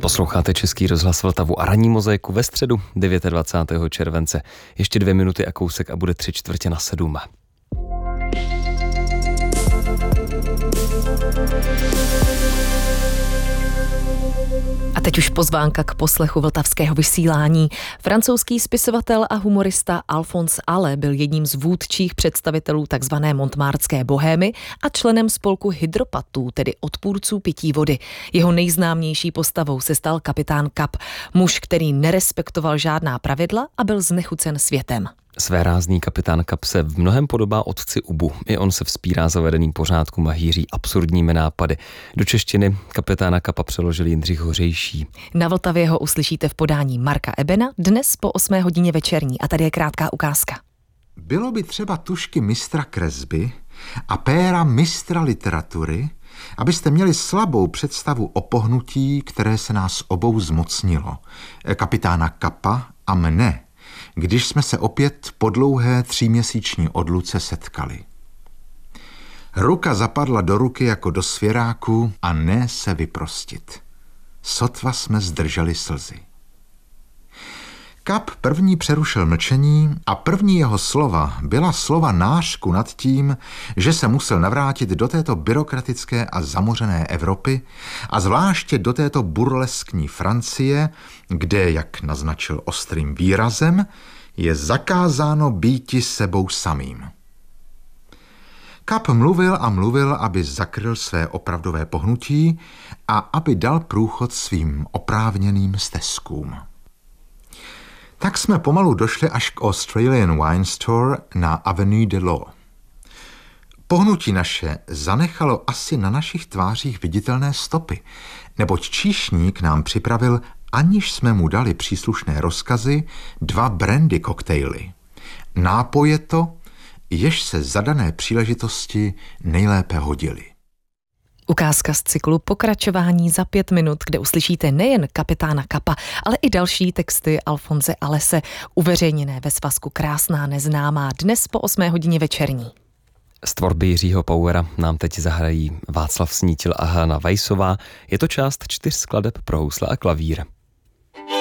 Posloucháte Český rozhlas Vltavu a ranní mozaiku ve středu 29. července. Ještě 2 minuty a kousek a bude 6:45. A teď už pozvánka k poslechu vltavského vysílání. Francouzský spisovatel a humorista Alphonse Allais byl jedním z vůdčích představitelů tzv. Montmartské bohémy a členem spolku hydropatů, tedy odpůrců pití vody. Jeho nejznámější postavou se stal kapitán Kap, muž, který nerespektoval žádná pravidla a byl znechucen světem. Svérázný kapitán Kap se v mnohem podobá otci Ubu. I on se vzpírá zavedeným pořádkům a hýří absurdními nápady. Do češtiny kapitána Kapa přeložil Jindřich Hořejší. Na Vltavě ho uslyšíte v podání Marka Ebena dnes po 8 hodině večerní. A tady je krátká ukázka. Bylo by třeba tušky mistra kresby a péra mistra literatury, abyste měli slabou představu o pohnutí, které se nás obou zmocnilo. Kapitána Kapa a mne, když jsme se opět po dlouhé 3měsíční odluce setkali. Ruka zapadla do ruky jako do svěráku a ne se vyprostit. Sotva jsme zdrželi slzy. Kap první přerušil mlčení a první jeho slova byla slova nářku nad tím, že se musel navrátit do této byrokratické a zamořené Evropy a zvláště do této burleskní Francie, kde, jak naznačil ostrým výrazem, je zakázáno býti sebou samým. Kap mluvil a mluvil, aby zakryl své opravdové pohnutí a aby dal průchod svým oprávněným stezkům. Tak jsme pomalu došli až k Australian Wine Store na Avenue de l'Eau. Pohnutí naše zanechalo asi na našich tvářích viditelné stopy, neboť číšník nám připravil, aniž jsme mu dali příslušné rozkazy, 2 brandy koktejly. Nápoje to, jež se za dané příležitosti nejlépe hodily. Ukázka z cyklu Pokračování za 5 minut, kde uslyšíte nejen kapitána Kapa, ale i další texty Alphonse Allaise, uveřejněné ve svazku Krásná neznámá dnes po 8 hodině večerní. Z tvorby Jiřího Pauera nám teď zahrají Václav Snítil a Hana Weissová. Je to část 4 skladeb pro housle a klavír.